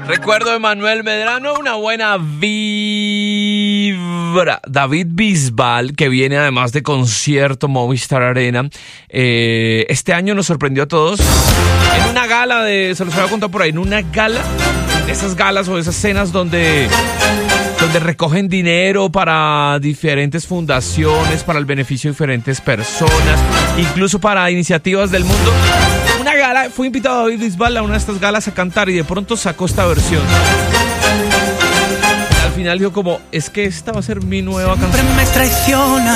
Recuerdo de Manuel Medrano, una buena vibra. David Bisbal, que viene además de concierto Movistar Arena, este año nos sorprendió a todos en una gala se los voy a contar por ahí, en una gala, esas galas o esas cenas donde recogen dinero para diferentes fundaciones, para el beneficio de diferentes personas, incluso para iniciativas del mundo. Una gala, fue invitado David Bisbal a una de estas galas a cantar y de pronto sacó esta versión. Al final dijo como, es que esta va a ser mi nueva canción. Siempre me traiciona.